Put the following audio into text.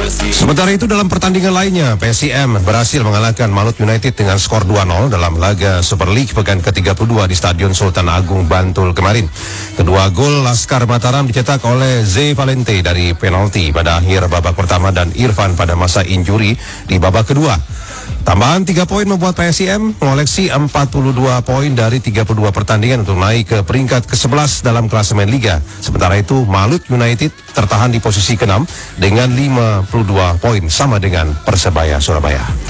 Sementara itu dalam pertandingan lainnya, PSIM berhasil mengalahkan Malut United dengan skor 2-0 dalam laga Super League pekan ke-32 di Stadion Sultan Agung, Bantul kemarin. Kedua gol Laskar Mataram dicetak oleh Z Valente dari penalti pada akhir babak pertama dan Irfan pada masa injuri di babak kedua. Tambahan 3 poin membuat PSIM mengoleksi 42 poin dari 32 pertandingan untuk naik ke peringkat ke-11 dalam klasemen Liga. Sementara itu Malut United tertahan di posisi ke-6 dengan 52 poin sama dengan Persebaya Surabaya.